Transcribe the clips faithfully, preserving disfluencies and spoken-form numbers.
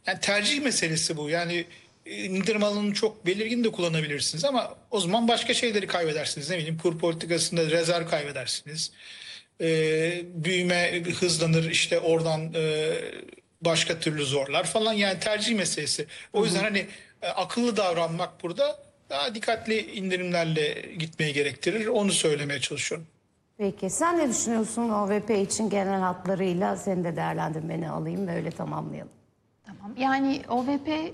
Yani tercih meselesi bu. Yani e, indirim alanını çok belirgin de kullanabilirsiniz ama o zaman başka şeyleri kaybedersiniz. Ne bileyim, kur politikasında rezerv kaybedersiniz. E, büyüme hızlanır, işte oradan e, başka türlü zorlar falan. Yani tercih meselesi. Hı O yüzden hı. hani e, akıllı davranmak burada daha dikkatli indirimlerle gitmeyi gerektirir. Onu söylemeye çalışıyorum. Peki sen ne düşünüyorsun O V P için genel hatlarıyla? Senin de değerlendirmeni alayım ve öyle tamamlayalım. Tamam. Yani O V P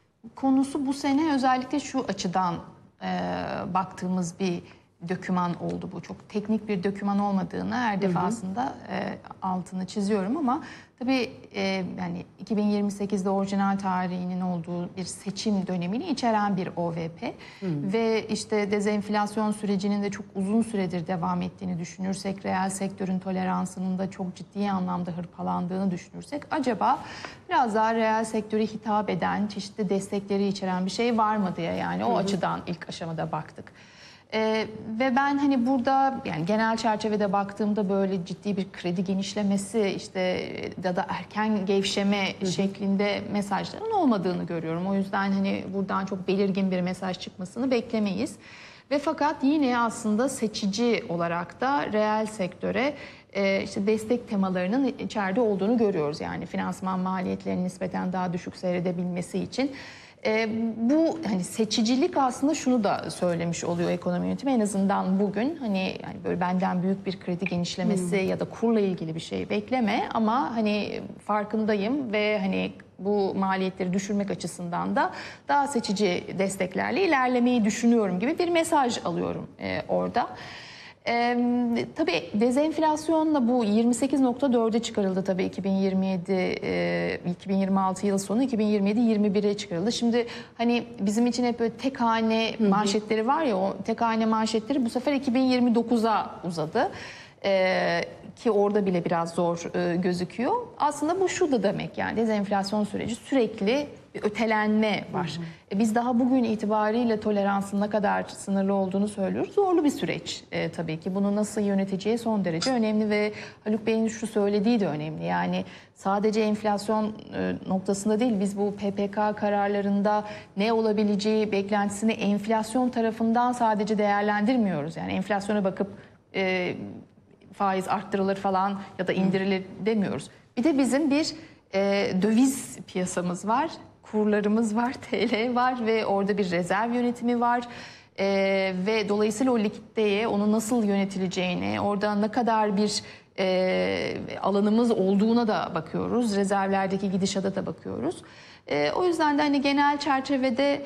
konusu bu sene özellikle şu açıdan e, baktığımız bir doküman oldu bu. Çok teknik bir doküman olmadığını her defasında e, altını çiziyorum ama tabii e, yani iki bin yirmi sekizde orijinal tarihinin olduğu bir seçim dönemini içeren bir O V P ve işte dezenflasyon sürecinin de çok uzun süredir devam ettiğini düşünürsek, reel sektörün toleransının da çok ciddi anlamda hırpalandığını düşünürsek, acaba biraz daha reel sektöre hitap eden, çeşitli destekleri içeren bir şey var mı diye, yani o açıdan ilk aşamada baktık. Ee, ve ben hani burada yani genel çerçevede baktığımda böyle ciddi bir kredi genişlemesi işte ya da erken gevşeme hı hı. şeklinde mesajların olmadığını görüyorum. O yüzden hani buradan çok belirgin bir mesaj çıkmasını beklemeyiz. Ve fakat yine aslında seçici olarak da reel sektöre e, işte destek temalarının içeride olduğunu görüyoruz. Yani finansman maliyetlerinin nispeten daha düşük seyredebilmesi için. E, bu hani seçicilik aslında şunu da söylemiş oluyor ekonomi yönetimi, en azından bugün hani yani böyle benden büyük bir kredi genişlemesi hmm. ya da kurla ilgili bir şey bekleme, ama hani farkındayım ve hani bu maliyetleri düşürmek açısından da daha seçici desteklerle ilerlemeyi düşünüyorum gibi bir mesaj alıyorum e, orada. Ee, tabii dezenflasyonla bu yirmi sekiz nokta dörde çıkarıldı tabii iki bin yirmi yedi e, iki bin yirmi altı yıl sonu, iki bin yirmi yedi yirmi bire çıkarıldı. Şimdi hani bizim için hep böyle tek hane manşetleri var ya, o tek hane manşetleri bu sefer iki bin yirmi dokuza uzadı. Ee, ki orada bile biraz zor e, gözüküyor. Aslında bu şu da demek, yani dezenflasyon süreci sürekli bir ötelenme var. Hı hı. E, biz daha bugün itibariyle toleransın ne kadar sınırlı olduğunu söylüyoruz. Zorlu bir süreç e, tabii ki. Bunu nasıl yöneteceği son derece önemli ve Haluk Bey'in şu söylediği de önemli. Yani sadece enflasyon e, noktasında değil, biz bu P P K kararlarında ne olabileceği beklentisini enflasyon tarafından sadece değerlendirmiyoruz. Yani enflasyona bakıp e, faiz arttırılır falan ya da indirilir demiyoruz. Bir de bizim bir e, döviz piyasamız var, kurlarımız var, T L var ve orada bir rezerv yönetimi var. E, ve dolayısıyla o likiditeye, onu nasıl yönetileceğine, orada ne kadar bir e, alanımız olduğuna da bakıyoruz. Rezervlerdeki gidişata da bakıyoruz. E, o yüzden de hani genel çerçevede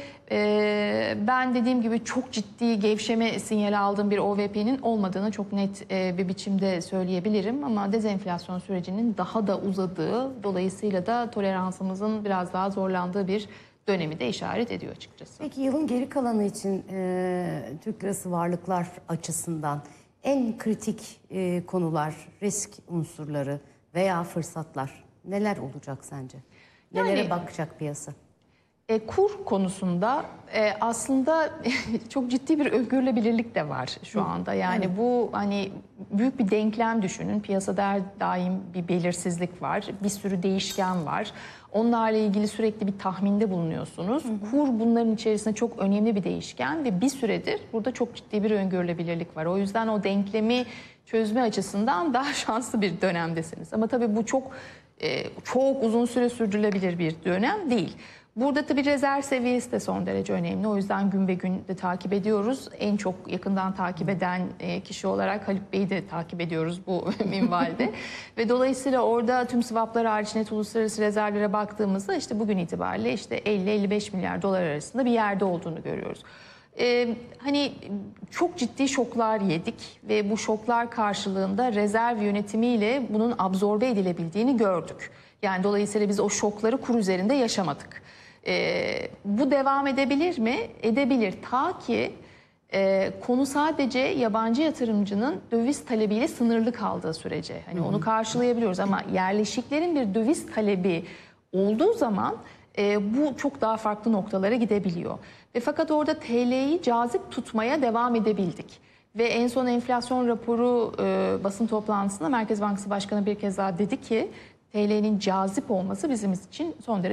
e, ben dediğim gibi çok ciddi gevşeme sinyali aldığım bir O V P'nin olmadığını çok net e, bir biçimde söyleyebilirim. Ama dezenflasyon sürecinin daha da uzadığı, dolayısıyla da toleransımızın biraz daha zorlandığı bir dönemi de işaret ediyor açıkçası. Peki yılın geri kalanı için e, Türk lirası varlıklar açısından en kritik e, konular, risk unsurları veya fırsatlar neler olacak sence? Nelere yani, bakacak piyasa? E, kur konusunda e, aslında çok ciddi bir öngörülebilirlik de var şu anda. Yani evet. Bu hani büyük bir denklem düşünün. Piyasada her daim bir belirsizlik var, bir sürü değişken var. Onlarla ilgili sürekli bir tahminde bulunuyorsunuz. Hı hı. Kur bunların içerisinde çok önemli bir değişken ve bir süredir burada çok ciddi bir öngörülebilirlik var. O yüzden o denklemi çözme açısından daha şanslı bir dönemdesiniz. Ama tabii bu çok e, çok uzun süre sürdürülebilir bir dönem değil. Burada tabii rezerv seviyesi de son derece önemli. O yüzden gün be gün de takip ediyoruz. En çok yakından takip eden kişi olarak Haluk Bey'i de takip ediyoruz bu minvalde. Ve dolayısıyla orada tüm swaplar hariç net uluslararası rezervlere baktığımızda işte bugün itibariyle işte elli elli beş milyar dolar arasında bir yerde olduğunu görüyoruz. Ee, hani çok ciddi şoklar yedik ve bu şoklar karşılığında rezerv yönetimiyle bunun absorbe edilebildiğini gördük. Yani dolayısıyla biz o şokları kur üzerinde yaşamadık. Ee, bu devam edebilir mi? Edebilir. Ta ki e, konu sadece yabancı yatırımcının döviz talebiyle sınırlı kaldığı sürece. Hani onu karşılayabiliyoruz ama yerleşiklerin bir döviz talebi olduğu zaman e, bu çok daha farklı noktalara gidebiliyor. Ve fakat orada T L'yi cazip tutmaya devam edebildik. Ve en son enflasyon raporu e, basın toplantısında Merkez Bankası Başkanı bir kez daha dedi ki T L'nin cazip olması bizim için son derece